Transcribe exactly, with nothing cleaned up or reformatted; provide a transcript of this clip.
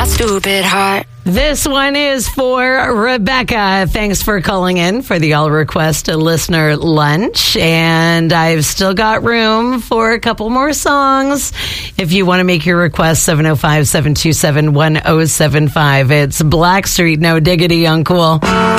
stupid heart. This one is for Rebecca. Thanks for calling in for the All Request a Listener Lunch. And I've still got room for a couple more songs. If you want to make your request, seven oh five, seven two seven, one oh seven five. It's Blackstreet, No Diggity, Uncool.